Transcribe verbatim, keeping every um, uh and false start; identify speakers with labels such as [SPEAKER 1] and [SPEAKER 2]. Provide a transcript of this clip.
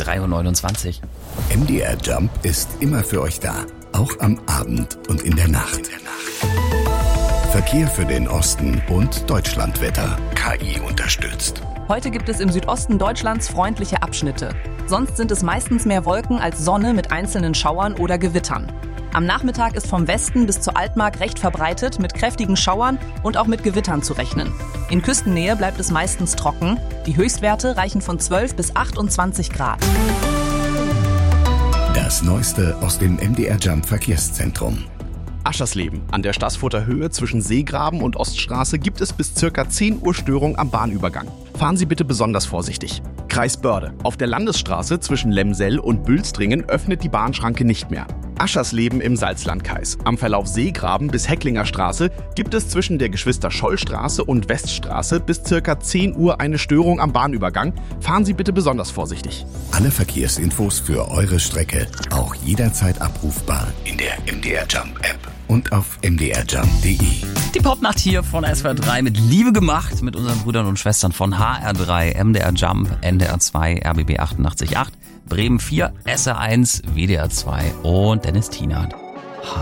[SPEAKER 1] drei Uhr neunundzwanzig.
[SPEAKER 2] M D R Jump ist immer für euch da, auch am Abend und in der Nacht. Verkehr für den Osten und Deutschlandwetter. K I unterstützt.
[SPEAKER 3] Heute gibt es im Südosten Deutschlands freundliche Abschnitte. Sonst sind es meistens mehr Wolken als Sonne mit einzelnen Schauern oder Gewittern. Am Nachmittag ist vom Westen bis zur Altmark recht verbreitet mit kräftigen Schauern und auch mit Gewittern zu rechnen. In Küstennähe bleibt es meistens trocken. Die Höchstwerte reichen von zwölf bis achtundzwanzig Grad.
[SPEAKER 2] Das Neueste aus dem M D R Jump Verkehrszentrum.
[SPEAKER 4] Aschersleben. An der Staßfurter Höhe zwischen Seegraben und Oststraße gibt es bis circa zehn Uhr Störung am Bahnübergang. Fahren Sie bitte besonders vorsichtig. Kreis Börde. Auf der Landesstraße zwischen Lemsell und Bülstringen öffnet die Bahnschranke nicht mehr. Aschersleben im Salzlandkreis. Am Verlauf Seegraben bis Hecklinger Straße gibt es zwischen der Geschwister-Scholl-Straße und Weststraße bis circa zehn Uhr eine Störung am Bahnübergang. Fahren Sie bitte besonders vorsichtig.
[SPEAKER 2] Alle Verkehrsinfos für eure Strecke auch jederzeit abrufbar in der M D R Jump App und auf m d r jump punkt d e.
[SPEAKER 1] Die Popnacht hier von S W R drei mit Liebe gemacht mit unseren Brüdern und Schwestern von H R drei, M D R Jump, N D R zwei, R B B achtundachtzig Komma acht, Bremen vier, S R eins, W D R zwei und Dennis Tienert.